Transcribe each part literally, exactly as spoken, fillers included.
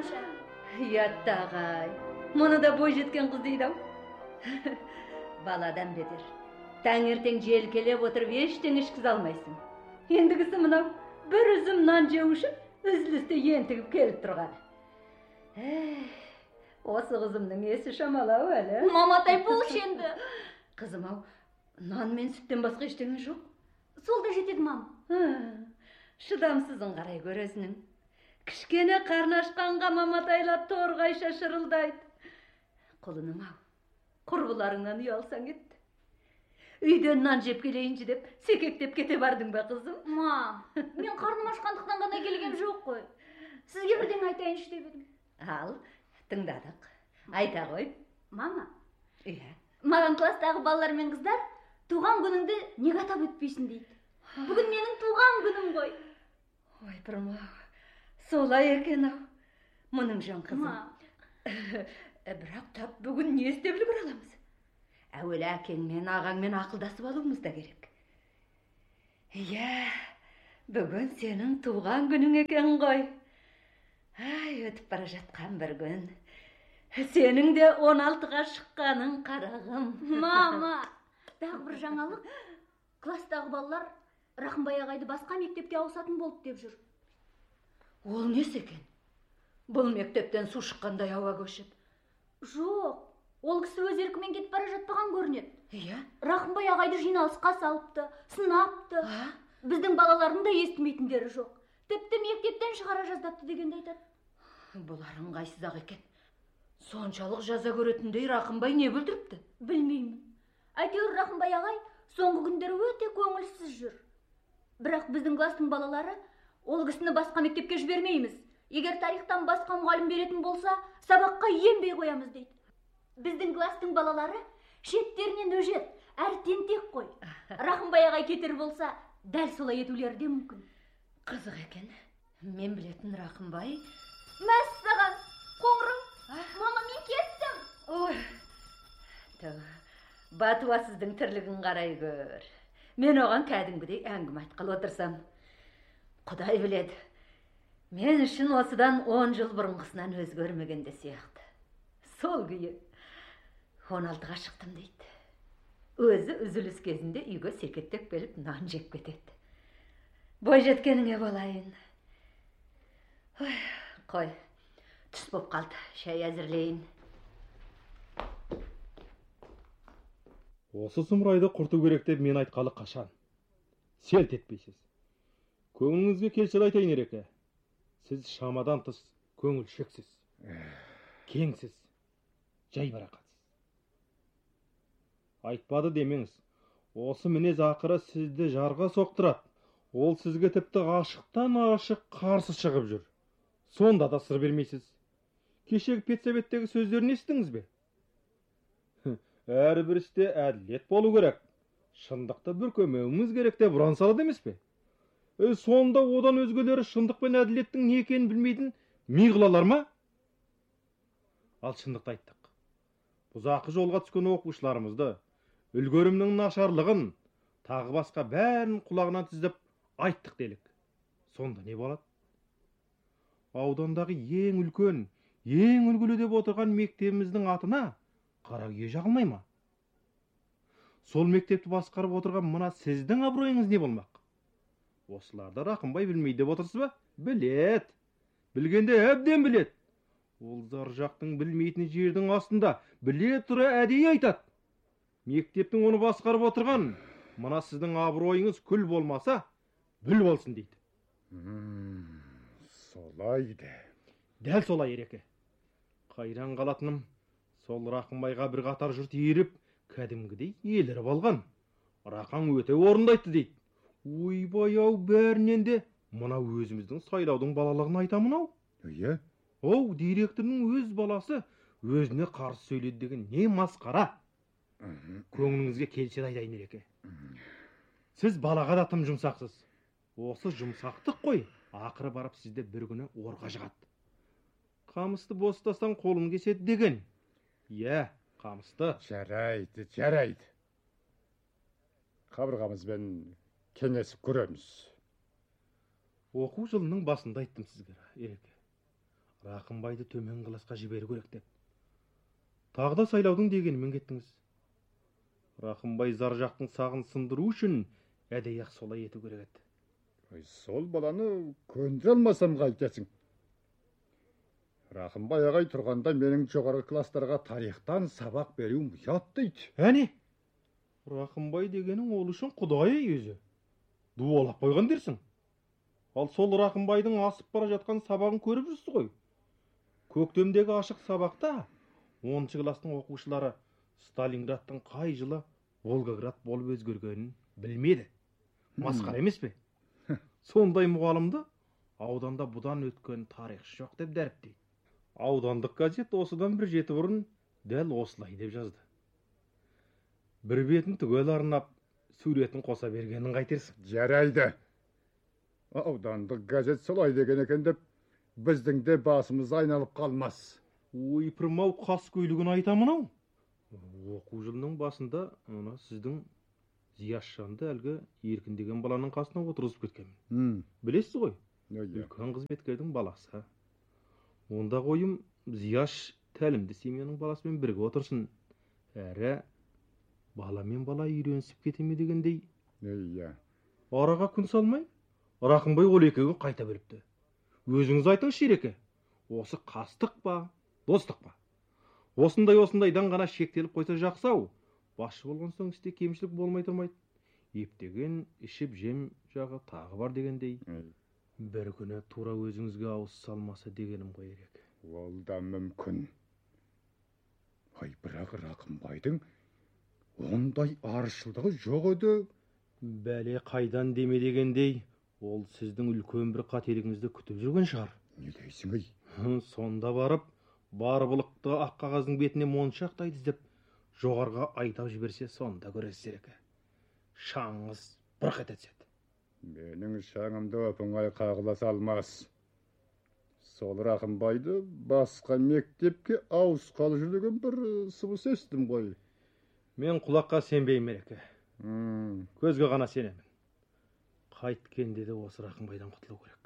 барғанша. Ятты ағай, мұны да бой жеткен қыз дейді ау. Баладан бетер. Таңертең желкелеп отырып ештеңе ішкізе алмайсың. Ендігісі мынау бір үзім нан жеу үшін үзілісте ентігіп келіп тұрған. Осы қызымның есі шамалау әлі. Маматай болшы енді. Қызым ау, нан мен сүттен басқа ештеңе жоқ. Сол да жетеді, мам. Шыдамсызын қарай көресінің. Кішкене қарны ашқанға маматайлар торғайша шырылдайды. Құлыным ау, құрбыларыңнан ұялсаң ет. Үйден нан жеп келейінші деп, секектеп кете бардың ба, қызым? Мам, мен қарным ашқандықтан ғана келген жоқ қой. Сізге бірден айтайыншы деп едім. Ал, тыңдадық. Айта ғой. Мама, Иә. маған класстағы балалар мен қыздар туған күніңді неге атап өтпейсің дейді. Бүгін менің туған күнім ғой. Ой, бұрмау, солай екен ау. Мұның жан қызым. Ма, Бірақ тап бүгін не істеп үлгіре аламыз? Әуелі әкеңмен, ағаңмен ақылдасып алуымыз да керек. Иә, бүгін сенің туған күнің екен ғой. Ай, өтіп бара жатқан бір күн. Сенің де он алтыға шыққаның, қарағым. мама, тағы бір жаңалық. Класстағы балалар Рахымбай ағайды басқа мектепке ауысатын болды деп жүр. Ол несі екен? Бұл мектептен су шыққандай ауа көшіп. Жоқ, ол кісі өз еркімен кетіп бара жатпаған көрінеді. Иә? Рахымбай ағайды жиналысқа салыпты, сынапты. Біздің балалардың да естімейтіндері жоқ. Тіпті мектептен шығара жаздапты дегенді айтады. Бұларың қайсыз-ақ екен. Соншалық жаза көретіндей Рахымбай не бүлдіріпті? Білмеймін. Әйтеуір Рахымбай ағай соңғы күндері өте көңілсіз жүр. Бірақ біздің кластың балалары ол кісіні басқа мектепке жібермейміз. Егер тарихтан басқа мұғалім беретін болса, сабаққа енбей қоямыз дейді. Біздің кластың балалары шеттерінен өжет, әр тентек қой. Рахымбай ағай кетер болса, дәл солай етулері де мүмкін. Қызық екен. Мен білетін Рахымбай. Мәссаған, қоңырым. Мама, мен кеттім. Ой, Батуа сіздің тірлігін қарай көр. Мен оған кәдімгідей әңгіме айтқалы отырсам. Құдай біледі. Мен үшін осыдан он жыл бұрынғысынан өзгермегенде сияқты. Сол күйі он алтыға шықтым дейді. Өзі үзіліс кезінде үйге секеттеп келіп нан жеп кетеді. Бой жеткеніңе болайын. Ой, қой, түс боп қалды, шай әзірлейін. Осы сұмырайды құрту керек деп мен айтқалы қашан. Селт етпейсіз. Көңіліңізге келсе айтайын ереке. Сіз шамадан тыс көңілшексіз, кеңсіз, жай барақатсыз. Айтпады демеңіз. Осы мінез ақыры сізді жарға соқтырады. Ол сізге тіпті ғашықтан ғашық қарсы шығып жүр. Сонда да сыр бермейсіз. Кешегі педсоветтегі сөздерін естіңіз бе? Әрбір істе әділет болу керек. Шындықты бүркемеуіміз керек деп ұран салады емес пе? Е, сонда одан өзгелері шындық пен әділеттің не екенін білмейтін ми қылалар ма? Ал шындықты айттық. Бұзақы жолға түскен оқушыларымызды, үлгерімнің нашарлығын, тағы басқа бәрін құлағынан тізіп айттық делік. Сонда не болады? Аудандағы ең үлкен, ең үлгілі деп отырған мектебіміздің атына қара күйе жағылмай ма? Сол мектепті басқарып отырған мына сіздің абыройыңыз не болмақ? Осыларды Рахымбай білмейді деп отырсыз ба? Білет. Білгенде әбден білет. Ол зар жақтың білмейтін жердің астында біле тұра әдейі айтады. Мектептің оны басқарып отырған, мына сіздің абыройыңыз күл болмаса, бүл болсын дейді. Солайды. Дәл солай ереке. Қайран қалатыным, сол Рахымбайға бір қатар жұрт еріп, кәдімгідей еліріп алған. Рақаң өте орындайды дейді. Ойбай-ау, бәрінен де мына өзіміздің сайлаудың балалығын айтамын ау. Үйе? Оу, директорның өз баласы өзіне қарсы сөйледі деген не масқара. Көңіліңізге келсе айтайын ереке. Сіз балаға да тым жұмсақсыз. Осы жұмсақтық қой, ақыры барып сізде бір күні орға жығады. Қамысты бостастан қолын кеседі деген. Иә, қамысты. Жарайды, жарайды. Қабырғамызбен кеңесіп көреміз. Оқу жылының басында айттым сізге, ереке. Рақымбайды төмен классқа жіберу керек деп. Тағы да сайлаудың дегенімен кеттіңіз. Рақымбай зар жақтың сағын сындыру үшін әдей-ақ солай ету керек еді. Ой, сол баланы көндіре алмасам қайтесің. Рақымбай ағай тұрғанда менің жоғары кластарға тарихтан сабақ беруім ұят дейді. Әне, Рақымбай дегенің ол үшін құдай өзі. Дуалап қойған дерсің. Ал сол Рақымбайдың асып бара жатқан сабағын көріп жүрсіз ғой. Көктемдегі ашық сабақта оныншы кластың оқушылары Сталинградтың қай жылы Волгоград болып өзгергенін білмеді. Масқара емес пе? Сондай мұғалымды ауданда бұдан өткен тарихшы жоқ деп дәріптейді. Аудандық газет осыдан бір жеті бұрын дәл осылай деп жазды. Бір бетін түгел арнап, суретін қоса бергенін қайтерсің. Жарайды. Аудандық газет солай деген екен деп, біздің де басымыз айналып қалмас. Ойпырмау қас көйлігін айтамын ау. Оқу жылының басында ана сіздің Зияшжанды әлгі Еркін деген баланың қасына отырғызып кеткенмін. Білесіз ғой? Үлкен қызметкердің баласы. Онда қойым Зияш тәлімді семьяның баласымен бірге отырсын. Әрі бала мен бала үйренісіп кетеме дегендей. Араға күн салмай, Рақымбай ол екеуі қайта бөліпті. Өзіңіз айтыңызшы Ереке, осы қастық па, достық па? Осындай-осындайдан ғана шектеліп қойса жақсы ау. Басшы болған соң істе кемшілік болмай тұрмайды. Ептеген ішіп жем жағы тағы бар дегендей. Бір күні тура өзіңізге ауыз салмаса дегенім ғой Ереке. Ол да мүмкін. Ай, бірақ Рақымбайдың ондай аршылдығы жоқ еді. Бәле қайдан деме дегендей, ол сіздің үлкен бір қателігіңізді күтіп жүрген шығар. Не дейсің ей? Сонда барып, бар былықты ақ қағаздың бетіне моншақтайды іздеп, жоғарға айтап жіберсе, сонда көресіз Ереке. Шаңыз бұрқ ете түседі. Менің шаңымды оп-оңай қағыла салмас. Сол Рақымбайды басқа мектепке ауысқалы жүрген бір сыбыс естідім ғой. Мен құлаққа сенбеймін Ереке. Көзге ғана сенемін. Қайткенде де осы Рақымбайдан құтылу керек.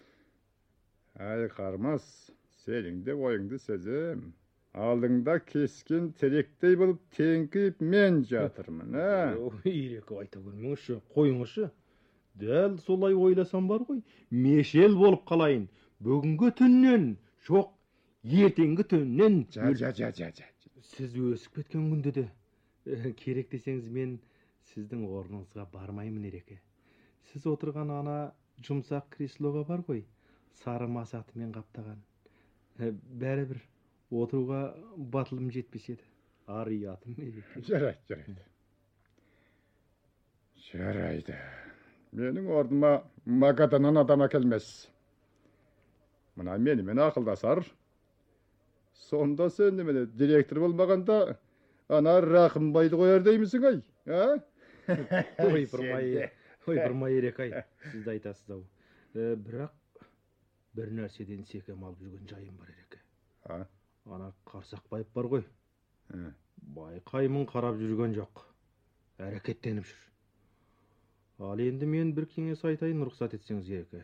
Ай қармас, сенің де ойыңды сезем. Алдыңда кескен теректей болып теңкиіп мен жатырмын, ә? Ереке, айта көрмеңізші, қойыңызшы. Дәл солай ойласам бар ғой, мешел болып қалайын. Бүгінгі түннен, жоқ, ертеңгі түннен. Жа, жа, жа, жа, жа. Сіз өсіп кеткен күнде де, керек десеңіз мен сіздің орныңызға бармаймын Ереке. Сіз отырған ана жұмсақ креслоға бар ғой, сары масатымен қаптаған. Бәрі бір отыруға батылым жетпес еді. Ар ұятым Ереке. Жарайды, жарайды. Жарайды. Менің орныма Магаданнан адам әкелмес. Мына менімен ақылдасар. Сонда сен немене директор болмағанда ана Рақымбайды қояр деймісің ай? Ой, бұрмай Ереке ай, сізді айтасыз ау. Бірақ бір нәрседен секем алып жүрген жайым бар Ереке. Ана Қарсақбаев бар ғой. Байқаймын қарап жүрген жоқ. Әрекеттеніп жүр. Ал енді мен бір кеңес айтайын, рұқсат етсеңіз Ереке.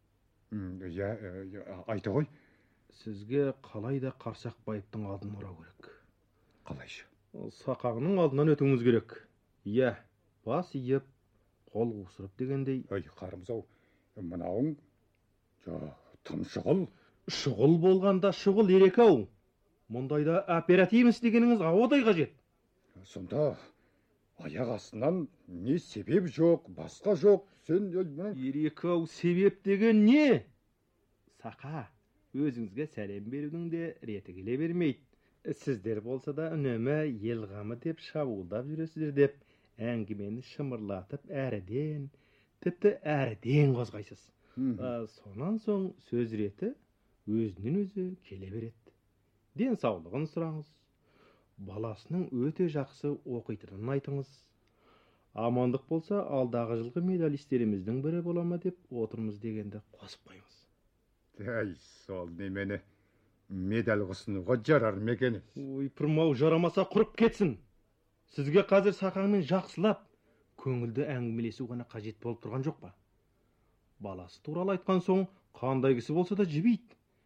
Айта ғой. Сізге қалай да Қарсақбаевтың алдын орау керек. Қалайшы? Сақағының алдынан өтуіңіз керек. Иә, бас иіп, қол қусырып дегендей. Ой, қарымзау, мынауың тым шұғыл. Шұғыл болғанда шұғыл Ереке ау. Мұндайда оперативность дегеніңіз ауадай қажет. Сонда аяқ астынан не себеп жоқ, басқа жоқ. Сен Ереке ау, себеп деген не? Сақа, өзіңізге сәлем берудің де реті келе бермейді. Сіздер болса да үнемі ел қамы деп шабуылдап жүресіздер деп әңгімені шымырлатып әріден, тіпті әріден қозғайсыз. Сонан соң сөз реті өзінен өзі келе береді. Денсаулығын сұраңыз. Баласының өте жақсы оқитынын айтыңыз. Амандық болса, алдағы жылғы медалистеріміздің бірі болама деп отырмыз дегенді қосып қойыңыз. Әй, сол немені медаль ұсынуға жарар мекені. Ой, пырмау жарамаса құрып кетсін. Сізге қазір Сақаңның жақсылап, көңілді әңгімелесу ғана қажет болып тұрған жоқ па? Баласы туралы айтқан соң, қандай кісі болса да жібейді.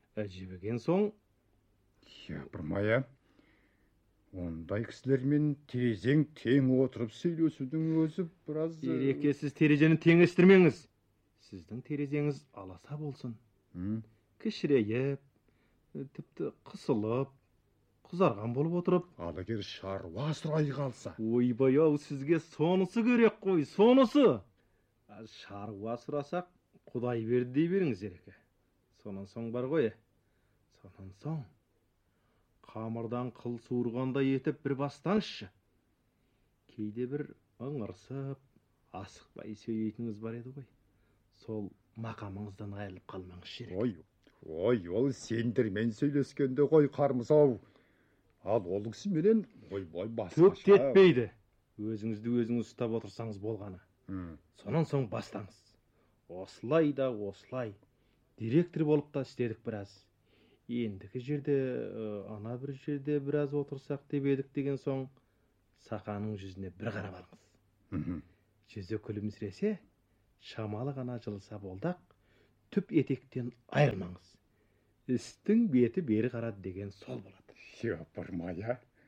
жібіген соң Япырмай, ондай кісілермен терезең тең отырып сөйлесудің өзі біраз... Ереке, сіз терезені теңестірмеңіз. Сіздің терезеңіз аласа болсын. Кішірейіп, тіпті қысылып, қызарған болып отырып. Ал егер шаруа сұрай қалса. Ойбай-ау, сізге сонысы керек қой, сонысы. Шаруа сұрасақ, Құдай берді дей беріңіз, ереке. Сонан соң бар ғой. Сонан соң қамырдан қыл суырғандай етіп бір бастаңызшы. Кейде бір ыңырсып, асықпай сөйлейтініңіз бар еді ғой. Сол мақамыңыздан айырылып қалмаңыз керек. Ой, ой, ол сендермен сөйлескенде ғой Қармыс-ау. Ал ол кісіменен ойбай басқаша. Көп кетпейді. Өзіңізді өзіңіз ұстап отырсаңыз болғаны. Сонан соң бастаңыз. Осылай да осылай. Директор болып та істедік біраз. Ендігі жерде, ана бір жерде біраз отырсақ деп едік деген соң, Сақаның жүзіне бір қарап алыңыз. Жүзі күлімсіресе, шамалы ғана жылыса болдақ, түп етектен айырмаңыз. Істің беті бері қарады деген сол болады. Япырмай,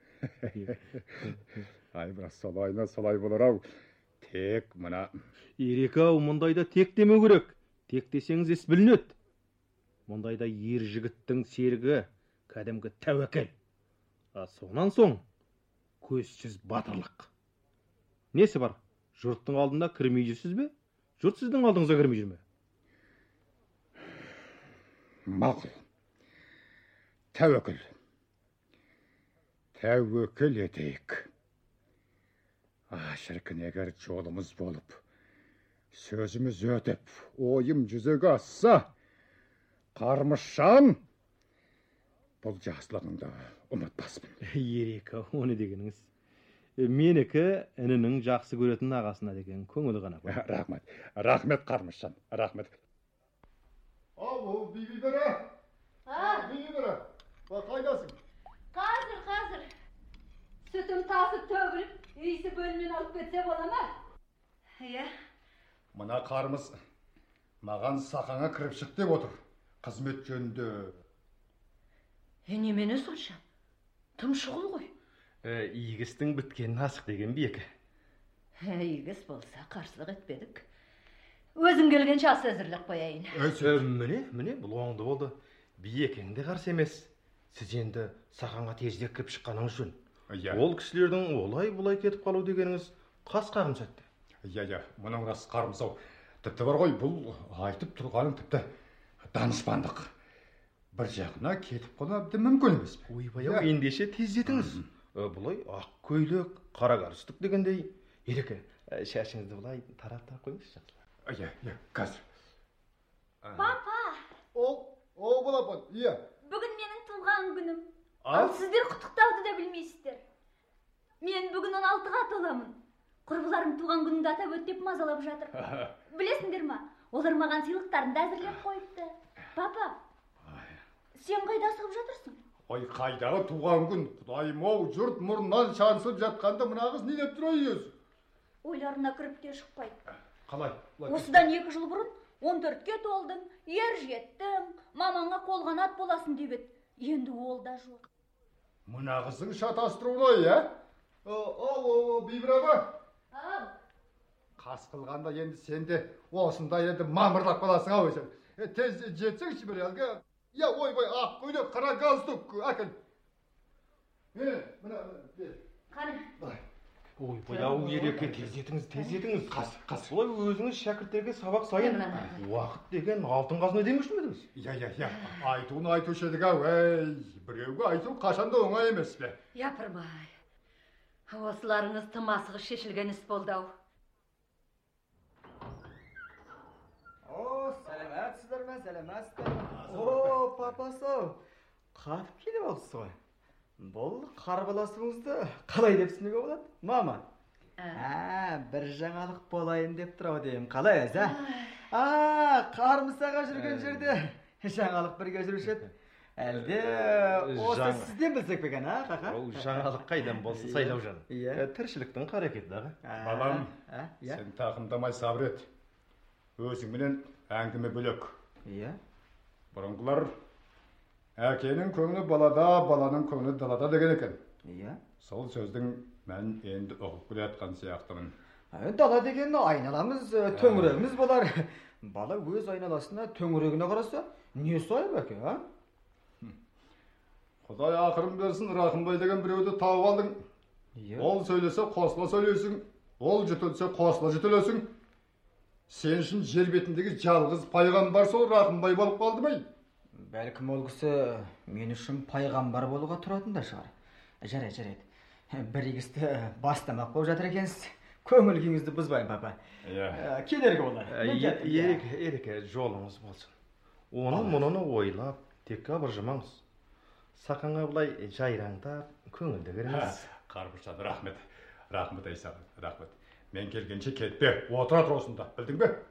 ай, бірақ солайна солай болар-ау. Тек мына... Ереке-ау, мұндайда тек демеу керек. Тек десеңіз іс білінеді. Мұндайда ер жігіттің серігі кәдімгі тәуекел. Сонан соң көзсіз батырлық. Несі бар? Жұрттың алдында кірмей жүрсіз бе? Жұрт сіздің алдыңызға кірмей жүрме? Мақұл. Тәуекел. Тәуекел етейік. А, шіркін, егер жолымыз болып, сөзіміз өтіп, ойым жүзеге асса, Қармышжан, бұл жақсылығыңды ұмытпаспын. Ереке, оны дегеніңіз. Менікі інінің жақсы көретін ағасына деген көңілі ғана. Рахмет, рахмет Қармышжан, рахмет. Ау, бейбілдері. Бейбілдері, қайдасың? Қазір, қазір. Сүтім тасып төгіліп, иісі бөлінен алып кетсе бола ма? Иә. Мына Қармыс маған Сақаңа кіріп шық деп отыр. Қызмет жөнінде. Е, немені сонша? Тым шұғыл ғой. Игістің біткенін асық деген бекі. Игіс болса қарсылық етпедік. Өзім келгенше ас әзірлеп қояйын. Міне, міне, бұл оңды болды. Биекең де қарсы емес. Сіз енді Сақаңа тезірек кіріп шыққаныңыз жөн. Ол кісілердің олай-бұлай кетіп қалу дегеніңіз қас қағым сәтті. Иә, иә, мұның рас Қармыс-ау. Тіпті бар ғой, бұл айтып тұрғаның тіпті данышпандық. Бір жағына кетіп қала әбді мүмкін емес пе? Ойбай-ау, ендеше тездетіңіз. Бұлай ақ көйлек, қара қарыстық дегендей. Ереке, шашыңызды бұлай тарап-тарап қойыңыз жақсылап. Иә, иә, қазір. Папа! Ол, ол балапан, иә. Бүгін менің туған күнім. Ал сіздер құттықтауды да білмейсіздер. Мен бүгін он алтыға толамын. Құрбыларым туған күніңді атап өт деп мазалап жатыр. Білесіңдер ма? Олар маған сыйлықтарын да әзірлеп қойыпты. Папа, сен қайда асығып жатырсың? Ой, қайдағы туған күн, Құдайым-ау, жұрт мұрнынан шаншылып жатқанда мына қыз не деп тұр өзі? Ойларына кіріп те шықпайды. Қалай? Осыдан екі жыл бұрын он төртке толдың, ер жеттің, мамаңа қолғанат боласын деп еді. Енді ол да жоқ. Мына қызың шатастыруылай, ә? О, Бибір аба. Ау. Қас қылғанда енді сенде осында енді мамырлап қаласың ау өзің. Тез жетсеңші бір әлгі. Я, ойбай, ақ көйлек, қара галстук әкел. Е, мына, бер. Қане. Ойбай-ау, Ереке, тездетіңіз, тездетіңіз. Қас, қас. Солай өзіңіз шәкірттерге сабақ сайын уақыт деген алтын қазына демеуші ме едіңіз? Я, я, я, айтуын айтушы едік ау, әй, біреуге айту қашанда оңай емес пе? Япырмай. Осыларыңыз тым асығыс шешілген іс болды ау. О, сәлемәтсіздер ме, сәлемәтсіздер ме? О, папасы-ау, қатып келіп алсыз ғой. Бұл қарбаласыңызды қалай деп түсінуге болады, мама? Ә, бір жаңалық болайын деп тұр ау деймін, қалай әз, ә? А, Қармысаға жүрген жерде жаңалық бірге жүруші еді. Әлде осы сізден білсек бекен, а, қақа? Ол жаңалық қайдан болсын сайлау жан. Тіршіліктің қарекеті дағы. Балам, сен тақымдамай сабыр ет. Өзіңменен әңгіме бөлек. Иә. Бұрынғылар Әкенің көңілі балада, баланың көңілі далада деген екен. Иә. Сол сөздің мен енді ұғып келе жатқан сияқтымын. Дала деген айналамыз, төңірегіміз болар. Бала өз айналасына, төңірегіне қараса, не сайып әке, а? Құдай ақырын берсін, Рақымбай деген біреуді тауып алдың. Ол сөйлесе қосыла сөйлесің, ол жүтілсе қосыла жүтілесің. Сен үшін жер бетіндегі жалғыз пайғамбар сол Рақымбай болып қалды ма? Бәлкім ол кісі мен үшін пайғамбар болуға тұратын да шығар. Жарайды, жарайды. Бір егісті бастамақ болып жатыр екенсіз. Көңіл күйіңізді бұзбайын, папа. Иә. Келерге болар. Ерек, ереке жолыңыз болсын. Оны мұнаны ойлап, текке абыржымаңыз. Сақаңа бұлай жайраңдап, көңілді беріңіз. Қарбыршады, рахмет. Рахмет Айсағын, рахмет. Мен келгенше кетпе, отыра тұр осында, білдің бе?